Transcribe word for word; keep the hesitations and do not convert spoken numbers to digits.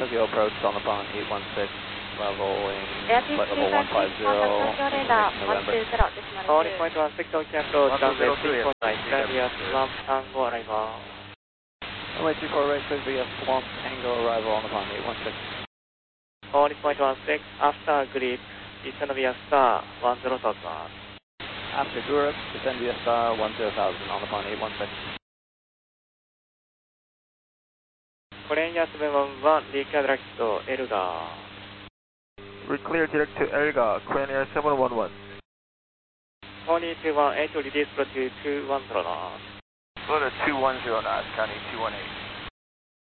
Tokyo approach on the pond eight one six, leveling Airbus flight level one five zero, Tokyo radar November. one two zero, decimal Only two. point one six Tokyo approach, runway six four nine, Clear Swamp Tango arrival. Runway two four right, clear Swamp Tango arrival on the pond eight one six. Only point one six, after grip, descend via star one zero thousand. After Group, descend via star one zero thousand on the pond eight one six. Korean seven one one, reclear direct to Elga. We clear direct to Elga, Korean Air seven one one. Pony two one eight, release to two one zero knots. Go to two one zero knots, County two one eight.